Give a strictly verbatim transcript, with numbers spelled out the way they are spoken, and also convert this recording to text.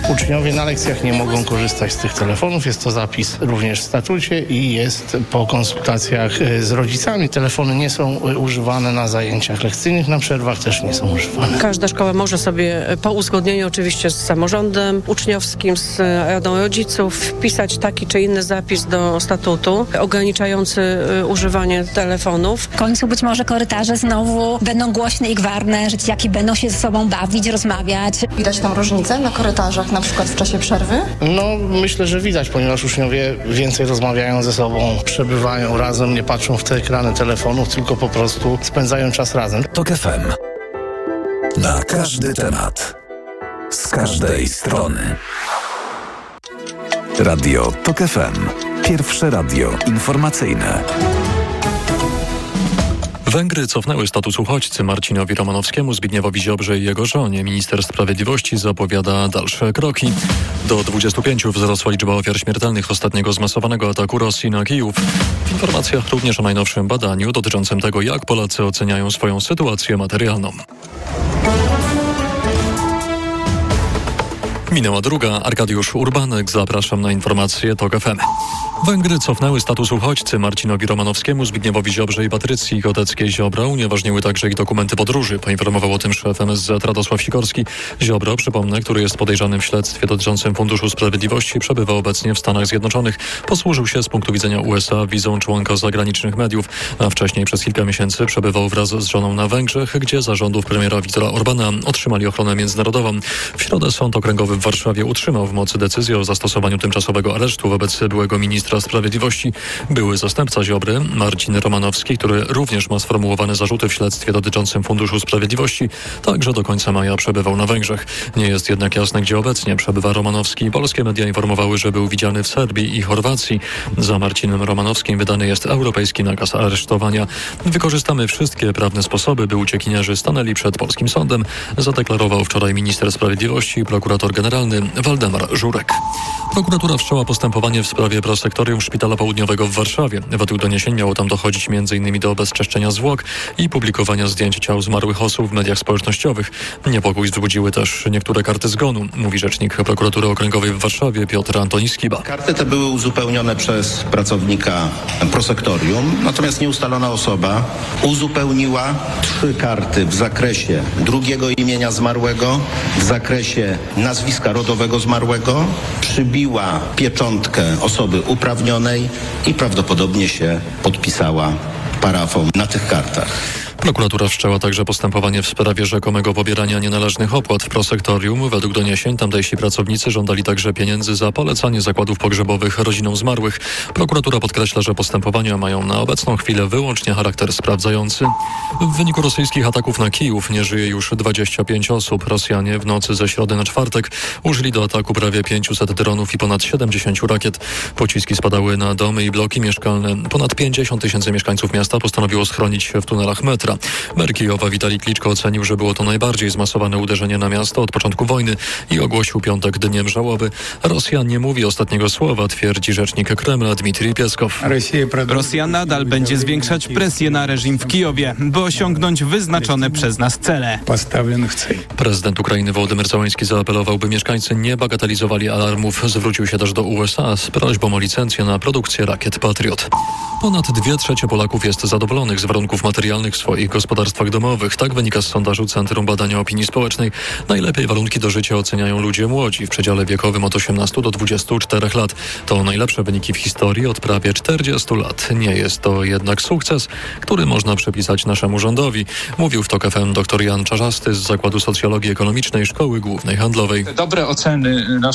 Uczniowie na lekcjach nie mogą korzystać z tych telefonów. Jest to zapis również w statucie i jest po konsultacjach z rodzicami. Telefony nie są używane na zajęciach lekcyjnych, na przerwach też nie są używane. Każda szkoła może sobie po uzgodnieniu oczywiście z samorządem uczniowskim, z Radą Rodziców wpisać taki czy inny zapis do statutu ograniczający używanie telefonów. W końcu być może korytarze znowu będą głośne i gwarne, że dzieciaki będą się ze sobą bawić, rozmawiać. Widać tam różnicę na korytarzach, na przykład w czasie przerwy? No, myślę, że widać, ponieważ uczniowie więcej rozmawiają ze sobą, przebywają razem, nie patrzą w te ekrany telefonów, tylko po prostu spędzają czas razem. TOK F M. Na każdy temat. Z każdej strony. Radio TOK F M. Pierwsze radio informacyjne. Węgry cofnęły status uchodźcy Marcinowi Romanowskiemu, Zbigniewowi Ziobrze i jego żonie. Minister Sprawiedliwości zapowiada dalsze kroki. Do dwudziestu pięciu wzrosła liczba ofiar śmiertelnych ostatniego zmasowanego ataku Rosji na Kijów. W informacjach również o najnowszym badaniu dotyczącym tego, jak Polacy oceniają swoją sytuację materialną. Minęła druga. Arkadiusz Urbanek. Zapraszam na informacje TOK F M. Węgry cofnęły status uchodźcy Marcinowi Romanowskiemu, Zbigniewowi Ziobrze i Patrycji Koteckiej-Ziobro. Unieważniły także ich dokumenty podróży. Poinformował o tym szef M S Z Radosław Sikorski. Ziobro, przypomnę, który jest podejrzany w śledztwie dotyczącym Funduszu Sprawiedliwości, przebywa obecnie w Stanach Zjednoczonych. Posłużył się z punktu widzenia U S A wizą członka zagranicznych mediów, a wcześniej przez kilka miesięcy przebywał wraz z żoną na Węgrzech, gdzie za rządów premiera Viktora Orbana otrzymali ochronę międzynarodową. W środę Sąd Okręgowy w Warszawie utrzymał w mocy decyzję o zastosowaniu tymczasowego aresztu wobec byłego ministra Sprawiedliwości. Były zastępca Ziobry, Marcin Romanowski, który również ma sformułowane zarzuty w śledztwie dotyczącym Funduszu Sprawiedliwości, także do końca maja przebywał na Węgrzech. Nie jest jednak jasne, gdzie obecnie przebywa Romanowski. Polskie media informowały, że był widziany w Serbii i Chorwacji. Za Marcinem Romanowskim wydany jest europejski nakaz aresztowania. Wykorzystamy wszystkie prawne sposoby, by uciekinierzy stanęli przed polskim sądem, zadeklarował wczoraj minister Sprawiedliwości i prokurator generalny Waldemar Żurek. Prokuratura wszczęła postępowanie w sprawie prosektorium Szpitala Południowego w Warszawie. Według doniesień miało tam dochodzić między innymi do bezczeszczenia zwłok i publikowania zdjęć ciał zmarłych osób w mediach społecznościowych. Niepokój wzbudziły też niektóre karty zgonu, mówi rzecznik prokuratury okręgowej w Warszawie Piotr Antoni Skiba. Karty te były uzupełnione przez pracownika prosektorium, natomiast nieustalona osoba uzupełniła trzy karty w zakresie drugiego imienia zmarłego, w zakresie nazwiska rodowego zmarłego, przybiła pieczątkę osoby uprawnionej i prawdopodobnie się podpisała parafą na tych kartach. Prokuratura wszczęła także postępowanie w sprawie rzekomego pobierania nienależnych opłat w prosektorium. Według doniesień tamtejsi pracownicy żądali także pieniędzy za polecanie zakładów pogrzebowych rodzinom zmarłych. Prokuratura podkreśla, że postępowania mają na obecną chwilę wyłącznie charakter sprawdzający. W wyniku rosyjskich ataków na Kijów nie żyje już dwadzieścia pięć osób. Rosjanie w nocy ze środy na czwartek użyli do ataku prawie pięciuset dronów i ponad siedemdziesiąt rakiet. Pociski spadały na domy i bloki mieszkalne. Ponad pięćdziesiąt tysięcy mieszkańców miasta postanowiło schronić się w tunelach metra. Mer Kijowa Witalij Kliczko ocenił, że było to najbardziej zmasowane uderzenie na miasto od początku wojny i ogłosił piątek dniem żałoby. Rosja nie mówi ostatniego słowa, twierdzi rzecznik Kremla Dmitrij Pieskow. Rosja nadal będzie zwiększać presję na reżim w Kijowie, by osiągnąć wyznaczone przez nas cele. Prezydent Ukrainy Wołodymyr Zełenski zaapelował, by mieszkańcy nie bagatelizowali alarmów. Zwrócił się też do U S A z prośbą o licencję na produkcję rakiet Patriot. Ponad dwie trzecie Polaków jest zadowolonych z warunków materialnych w swoich gospodarstwach domowych. Tak wynika z sondażu Centrum Badania Opinii Społecznej. Najlepiej warunki do życia oceniają ludzie młodzi w przedziale wiekowym od osiemnastu do dwudziestu czterech lat. To najlepsze wyniki w historii od prawie czterdziestu lat. Nie jest to jednak sukces, który można przypisać naszemu rządowi, mówił w TOK F M dr Jan Czarzasty z Zakładu Socjologii Ekonomicznej Szkoły Głównej Handlowej. Dobre oceny